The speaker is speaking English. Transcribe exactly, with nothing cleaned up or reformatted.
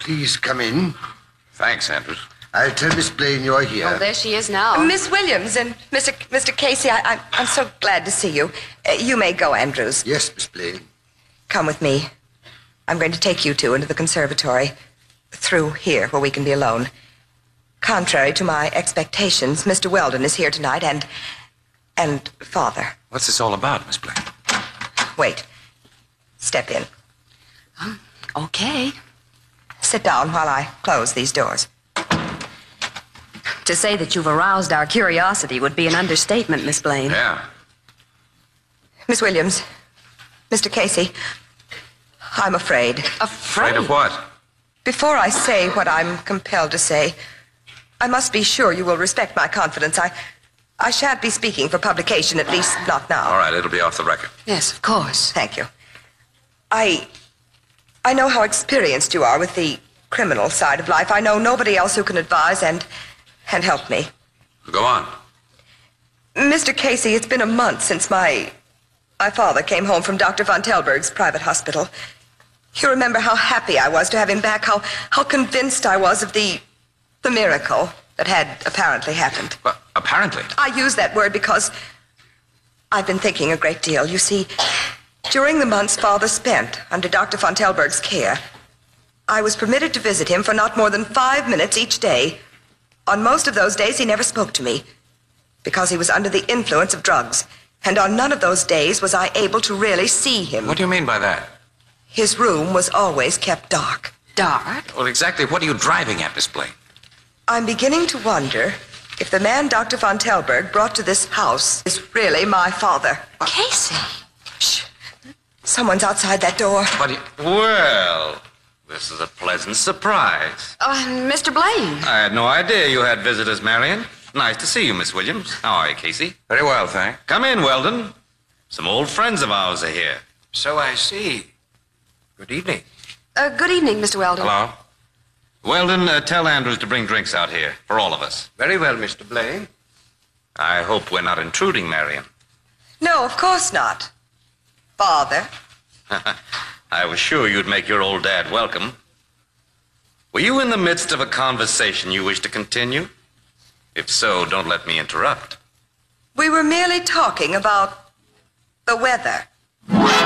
Please come in. Thanks, Andrews. I'll tell Miss Blaine you're here. Oh, there she is now. Miss Williams and Mister Mister Casey, I, I'm, I'm so glad to see you. Uh, you may go, Andrews. Yes, Miss Blaine. Come with me. I'm going to take you two into the conservatory. Through here, where we can be alone. Contrary to my expectations, Mister Weldon is here tonight, and... and Father. What's this all about, Miss Blaine? Wait. Step in. Um, okay. Sit down while I close these doors. To say that you've aroused our curiosity would be an understatement, Miss Blaine. Yeah. Miss Williams, Mister Casey, I'm afraid. Afraid? Afraid of what? Before I say what I'm compelled to say, I must be sure you will respect my confidence. I, I shan't be speaking for publication, at least not now. All right, it'll be off the record. Yes, of course. Thank you. I, I know how experienced you are with the criminal side of life. I know nobody else who can advise and, and help me. Go on. Mister Casey, it's been a month since my, my father came home from Doctor Von Telberg's private hospital. You remember how happy I was to have him back, how, how convinced I was of the, the miracle that had apparently happened. Well, apparently. I use that word because I've been thinking a great deal. You see, during the months Father spent under Doctor Von Telberg's care, I was permitted to visit him for not more than five minutes each day. On most of those days, he never spoke to me because he was under the influence of drugs. And on none of those days was I able to really see him. What do you mean by that? His room was always kept dark. Dark? Well, exactly what are you driving at, Miss Blaine? I'm beginning to wonder if the man Doctor Von Telberg brought to this house is really my father. Casey. Shh. Someone's outside that door. What do you... Well, this is a pleasant surprise. Oh, Mister Blaine. I had no idea you had visitors, Marion. Nice to see you, Miss Williams. How are you, Casey? Very well, thanks. Come in, Weldon. Some old friends of ours are here. So I see. Good evening. Uh, good evening, Mister Weldon. Hello. Weldon, uh, tell Andrews to bring drinks out here for all of us. Very well, Mister Blaine. I hope we're not intruding, Marion. No, of course not. Father. I was sure you'd make your old dad welcome. Were you in the midst of a conversation you wish to continue? If so, don't let me interrupt. We were merely talking about the weather.